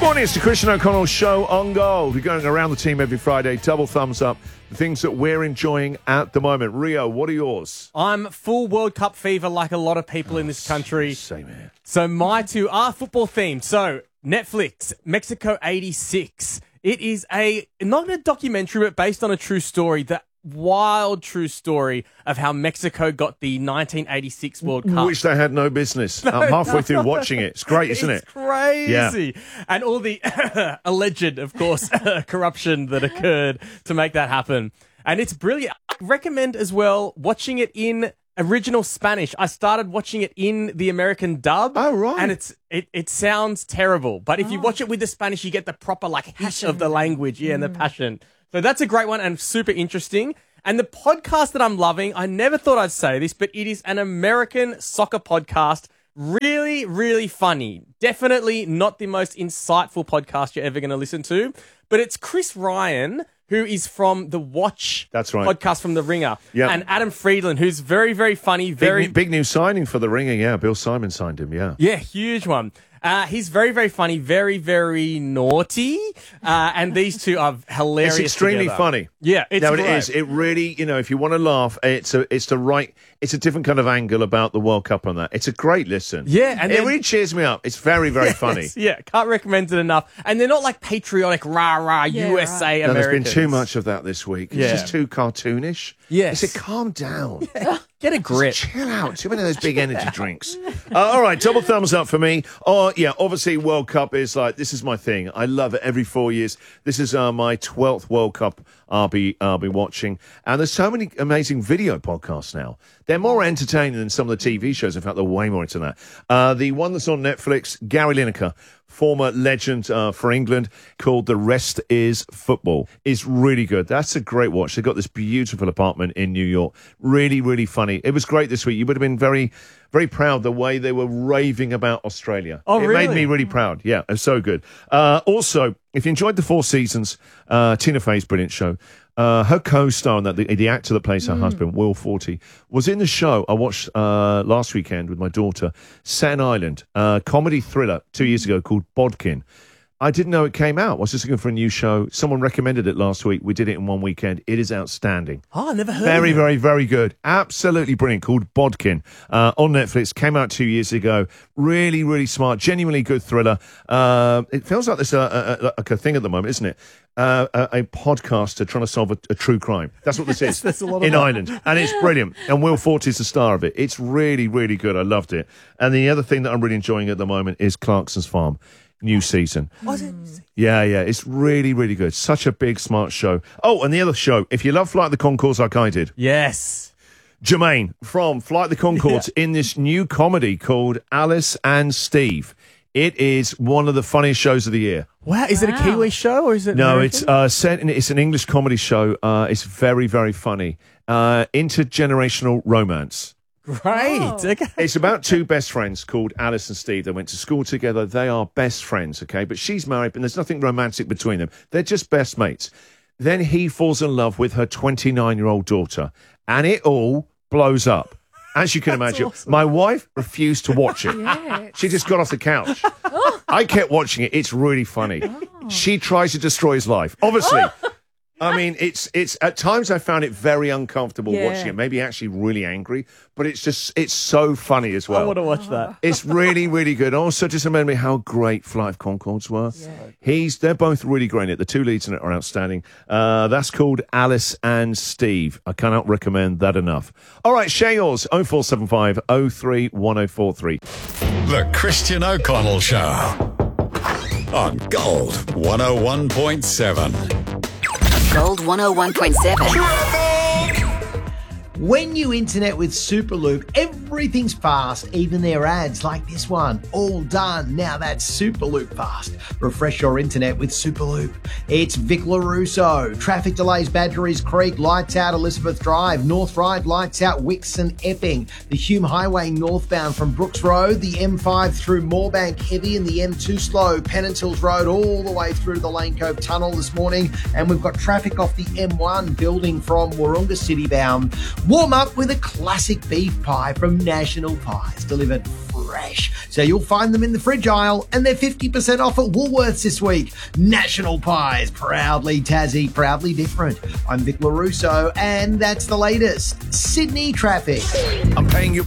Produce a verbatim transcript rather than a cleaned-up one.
morning, it's the Christian O'Connell Show on Gold. We're going around the team every Friday. Double thumbs up. The things that we're enjoying at the moment. Rio, what are yours? I'm full World Cup fever like a lot of people oh, in this country. Same here. So my two are football themed. So Netflix, Mexico eighty-six. It is a, not a documentary, but based on a true story. The wild true story of how Mexico got the nineteen eighty-six World Cup. Which they had no business. No, I'm halfway no. through watching it. It's great, isn't it's it? It's crazy. Yeah. And all the alleged, of course, corruption that occurred to make that happen. And it's brilliant. I recommend as well watching it in original Spanish. I started watching it in the American dub. Oh, right. And it's it, it sounds terrible. But if oh. you watch it with the Spanish, you get the proper like heat passion of the language. Yeah, mm. and the passion. So that's a great one and super interesting. And the podcast that I'm loving, I never thought I'd say this, but it is an American soccer podcast. Really, really funny. Definitely not the most insightful podcast you're ever going to listen to, but it's Chris Ryan, who is from the Watch That's right. podcast from The Ringer, yep. and Adam Friedland, who's very, very funny. Very Big, big new signing for The Ringer, yeah. Bill Simon signed him, yeah. Yeah, huge one. Uh, he's very, very funny, very, very naughty, uh, and these two are hilarious. It's extremely together. funny. Yeah, it's no, great. it is. It really, you know, if you want to laugh, it's a, it's the right, it's a different kind of angle about the World Cup on that. It's a great listen. Yeah, and it then, really cheers me up. It's very, very yes, funny. Yeah, can't recommend it enough. And they're not like patriotic rah rah yeah, U S A right. No, Americans. there's been too much of that this week. It's yeah. just too cartoonish. Yes, I said, calm down. Yeah. Get a grip. Just chill out. Too many of those big energy drinks. Uh, all right, double thumbs up for me. Oh, yeah, obviously World Cup is like, this is my thing. I love it every four years. This is uh, my twelfth World Cup I'll be, I'll be watching. And there's so many amazing video podcasts now. They're more entertaining than some of the T V shows. In fact, they're way more into that. Uh, the one that's on Netflix, Gary Lineker, former legend uh, for England, called The Rest is Football, is really good. That's a great watch. They've got this beautiful apartment in New York. Really, really funny. It was great this week. You would have been very, very proud the way they were raving about Australia. Oh, it really? It made me really proud. Yeah, it was so good. Uh, also, if you enjoyed the Four Seasons, uh, Tina Fey's brilliant show. Uh, her co-star on that, the, the actor that plays her mm. husband, Will Forte, was in the show I watched uh, last weekend with my daughter, Staten Island, a comedy thriller two years ago called Bodkin. I didn't know it came out. I was just looking for a new show. Someone recommended it last week. We did it in one weekend. It is outstanding. Oh, I never heard very, of it. Very, very, very good. Absolutely brilliant. Called Bodkin uh, on Netflix. Came out two years ago. Really, really smart. Genuinely good thriller. Uh, it feels like there's a, a, a, like a thing at the moment, isn't it? Uh, a, a podcaster trying to solve a, a true crime. That's what this is That's a lot of in that. Ireland. And it's brilliant. And Will Forte is the star of it. It's really, really good. I loved it. And the other thing that I'm really enjoying at the moment is Clarkson's Farm. New season. Mm. Yeah, yeah. It's really, really good. Such a big, smart show. Oh, and the other show, if you love Flight of the Conchords like I did. Yes. Jermaine from Flight of the Conchords yeah. in this new comedy called Alice and Steve. It is one of the funniest shows of the year. Wow. Is wow. it a Kiwi show or is it No, American? it's uh, set in, it's an English comedy show. Uh, it's very, very funny. Uh, intergenerational romance. Great. Oh. Okay. It's about two best friends called Alice and Steve. They went to school together. They are best friends, okay? But she's married, and there's nothing romantic between them. They're just best mates. Then he falls in love with her twenty-nine-year-old daughter, and it all blows up. As you can imagine, awesome. My wife refused to watch it. Yes. She just got off the couch. Oh. I kept watching it. It's really funny. Oh. She tries to destroy his life. Obviously. Oh. I mean, it's it's at times I found it very uncomfortable yeah. watching it, maybe actually really angry, but it's just, it's so funny as well. I want to watch that. It's really, really good. Also, just remember me how great Flight of Conchords were. Yeah. He's, they're both really great in it. The two leads in it are outstanding. Uh, that's called Alice and Steve. I cannot recommend that enough. All right, share yours, oh four seven five, oh three one oh four three. The Christian O'Connell Show on Gold one oh one point seven. Gold one oh one point seven. When you internet with Superloop, everything's fast, even their ads like this one. All done. Now that's Superloop fast. Refresh your internet with Superloop. It's Vic LaRusso. Traffic delays Badgerys Creek, lights out Elizabeth Drive, North Ryde, lights out Wixon Epping, the Hume Highway northbound from Brooks Road, the M five through Moorebank heavy and the M two slow, Pennant Hills Road all the way through the Lane Cove Tunnel this morning. And we've got traffic off the M one building from Wahroonga City bound. Warm up with a classic beef pie from National Pies, delivered fresh. So you'll find them in the fridge aisle, and they're fifty percent off at Woolworths this week. National Pies, proudly Tassie, proudly different. I'm Vic LaRusso, and that's the latest Sydney traffic. I'm paying you